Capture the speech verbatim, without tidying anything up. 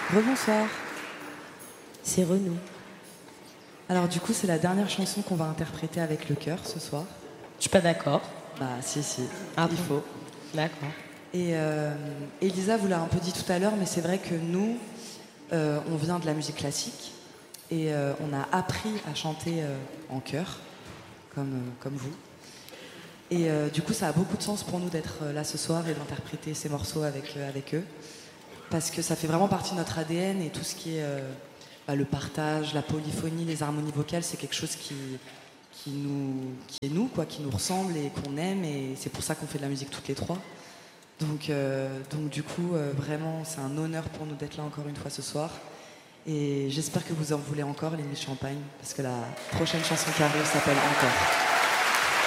Rebonsoir. C'est Renaud. Alors du coup, c'est la dernière chanson qu'on va interpréter avec le chœur ce soir. Je suis pas d'accord. Bah si, si, Ah il bon. faut. D'accord. Et euh, Elisa vous l'a un peu dit tout à l'heure, mais c'est vrai que nous, euh, on vient de la musique classique et euh, on a appris à chanter euh, en chœur, comme, euh, comme vous. Et euh, du coup, ça a beaucoup de sens pour nous d'être euh, là ce soir et d'interpréter ces morceaux avec, euh, avec eux. Parce que ça fait vraiment partie de notre A D N et tout ce qui est euh, bah, le partage, la polyphonie, les harmonies vocales, c'est quelque chose qui, qui, nous, qui est nous, quoi, qui nous ressemble et qu'on aime. Et c'est pour ça qu'on fait de la musique toutes les trois. Donc, euh, donc du coup, euh, vraiment, c'est un honneur pour nous d'être là encore une fois ce soir. Et j'espère que vous en voulez encore, les Mille Champagne, parce que la prochaine chanson qui arrive s'appelle Encore.